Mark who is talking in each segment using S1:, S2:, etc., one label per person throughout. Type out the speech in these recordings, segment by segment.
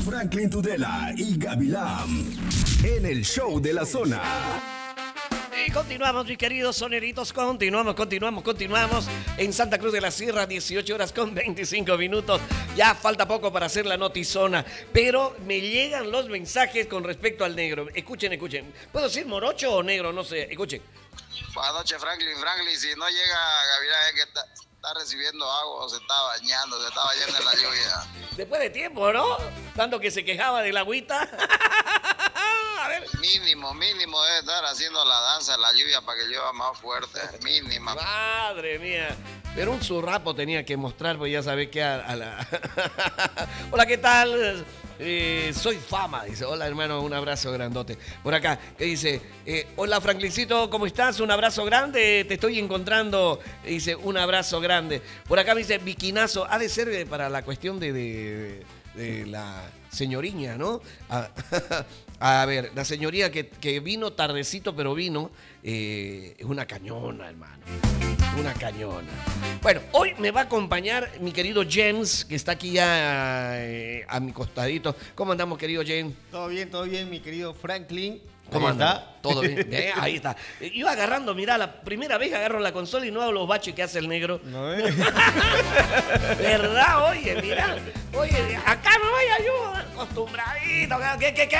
S1: Franklin Tudela y Gavilán en el show de la zona.
S2: Y continuamos, mis queridos soneritos, continuamos en Santa Cruz de la Sierra, 18 horas con 25 minutos. Ya falta poco para hacer la notizona, pero me llegan los mensajes con respecto al negro. Escuchen. ¿Puedo decir morocho o negro? No sé, escuchen.
S3: Buenas noches, Franklin, si no llega Gavilán es que está recibiendo agua o se está bañando en la lluvia.
S2: Después de tiempo, ¿no? Tanto que se quejaba de la agüita. A ver.
S3: Mínimo debe estar haciendo la danza en la lluvia para que llueva más fuerte. Mínima.
S2: Madre mía. Pero un zurrapo tenía que mostrar, pues ya sabés que a la... Hola, ¿qué tal? Soy Fama, dice. Hola, hermano, un abrazo grandote. Por acá, que dice, hola, Franklincito, ¿cómo estás? Un abrazo grande, te estoy encontrando. Dice, un abrazo grande. Por acá me dice, Biquinazo, ha de ser para la cuestión de la señoriña, ¿no? A ver, la señoría que vino tardecito, pero vino, es una cañona, hermano. Una cañona. Bueno, hoy me va a acompañar mi querido James, que está aquí ya a mi costadito. ¿Cómo andamos, querido James?
S4: Todo bien, mi querido Franklin.
S2: ¿Cómo anda? Todo bien. Ahí está. Iba agarrando, mirá, la primera vez agarro la consola y no hago los baches que hace el negro.
S4: No
S2: ¿Verdad? Oye, mirá. Oye, acá no vaya yo, acostumbradito. ¿Qué?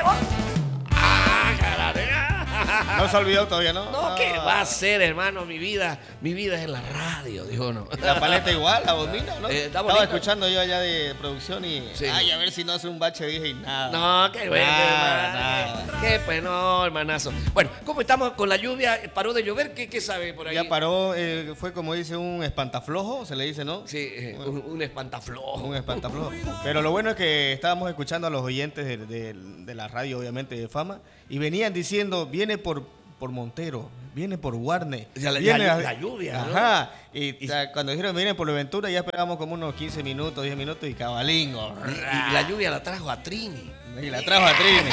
S4: No se olvidó todavía, ¿no?
S2: No, ¿qué va a ser, hermano? Mi vida es la radio, dijo no.
S4: La paleta igual, la bocina, ¿no?
S2: Estaba
S4: escuchando yo allá de producción y...
S2: Sí.
S4: Ay, a ver si no hace un bache, dije, y nada.
S2: No, qué bueno,
S4: nada.
S2: Qué bueno, hermanazo. Bueno, ¿cómo estamos con la lluvia? ¿Paró de llover? ¿Qué sabe por ahí?
S4: Ya paró, fue como dice un espantaflojo, se le dice, ¿no?
S2: Sí, un espantaflojo.
S4: Un espantaflojo. Pero lo bueno es que estábamos escuchando a los oyentes de la radio, obviamente, de Fama, y venían diciendo, viene por Montero, viene por Warner.
S2: La lluvia,
S4: ajá.
S2: ¿no?
S4: Y cuando dijeron vienen por Ventura, ya esperábamos como unos 15 minutos, 10 minutos y cabalingo.
S2: Y la lluvia la trajo a Trini.
S4: Y la trajo a Trini.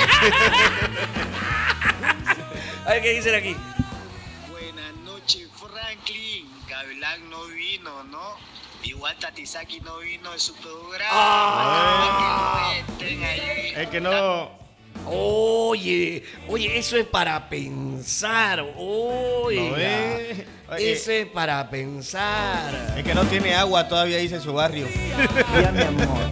S2: A ver qué dicen aquí.
S5: Buenas noches, Franklin. Gavilán no vino, ¿no? Igual Tatisaki no vino de su programa.
S4: Es que no...
S2: Oye, eso es para pensar. Oye, eso es para pensar.
S4: Es que no tiene agua todavía, dice en su barrio.
S2: Ya, mi amor.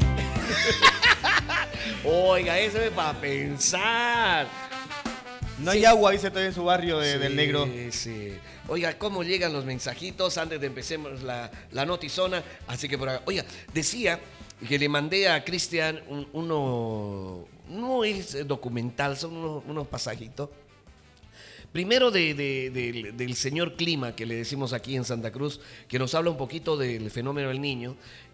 S2: Oiga, eso es para pensar.
S4: No hay agua, dice todavía en su barrio del negro.
S2: Sí. Oiga, ¿cómo llegan los mensajitos antes de empecemos la notizona? Así que por acá. Oiga, decía que le mandé a Cristian uno... No es documental, son unos pasajitos. Primero del señor Clima, que le decimos aquí en Santa Cruz, que nos habla un poquito del fenómeno del niño.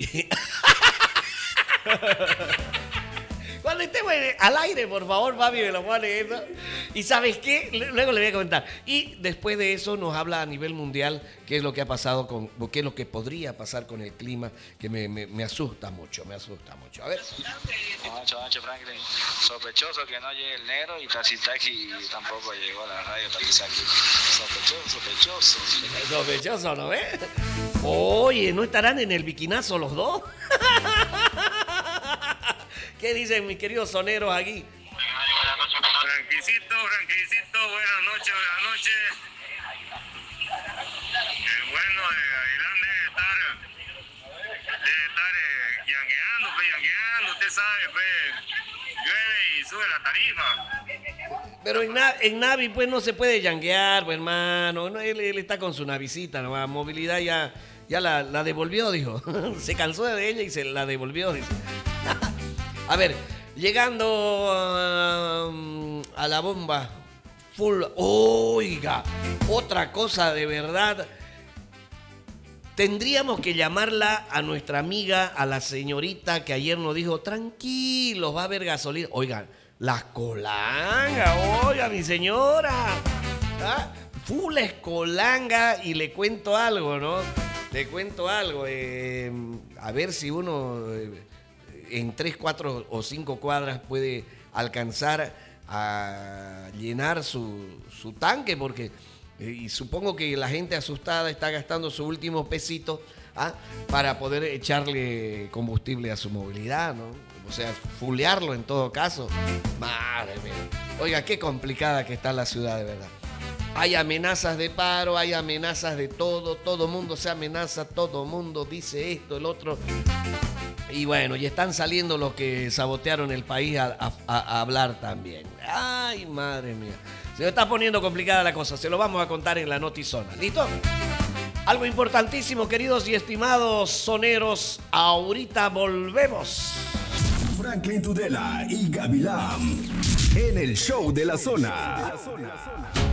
S2: Cuando estemos al aire, por favor, papi, me lo pone eso. Y ¿sabes qué? Luego le voy a comentar. Y después de eso nos habla a nivel mundial qué es lo que ha pasado qué es lo que podría pasar con el clima, que me asusta mucho, A ver.
S5: Buenas noches, Franklin. Sospechoso que no llegue el negro y Tatisaki tampoco llegó a la radio Tatisaki. Sospechoso.
S2: Sospechoso, ¿no ves? Oye, ¿no estarán en el biquinazo los dos? ¿Qué dicen mis queridos soneros aquí?
S6: Franquicito, buenas noches. El bueno de Gavilán debe estar yangueando, usted sabe, llueve y sube la tarifa.
S2: Pero en Navi pues no se puede yanguear, pues, hermano. No, él está con su navicita, ¿no? La movilidad ya la devolvió, dijo. Se cansó de ella y se la devolvió, dice. A ver, llegando a la bomba full. Oiga, otra cosa de verdad. Tendríamos que llamarla a nuestra amiga, a la señorita que ayer nos dijo, tranquilos, va a haber gasolina. Oigan, las colangas, oiga, mi señora. ¿Ah? Full escolanga y le cuento algo, ¿no? A ver si uno... en 3, 4 o 5 cuadras puede alcanzar a llenar su tanque, porque y supongo que la gente asustada está gastando su último pesito para poder echarle combustible a su movilidad, ¿no? O sea, fulearlo en todo caso. Madre mía. Oiga, qué complicada que está la ciudad, de verdad. Hay amenazas de paro, hay amenazas de todo mundo se amenaza, todo mundo dice esto, el otro. Y bueno, y están saliendo los que sabotearon el país a hablar también. Ay, madre mía. Se me está poniendo complicada la cosa, se lo vamos a contar en la Notizona. ¿Listo? Algo importantísimo, queridos y estimados soneros, ahorita volvemos.
S1: Franklin Tudela y Gavilán en el show de la zona.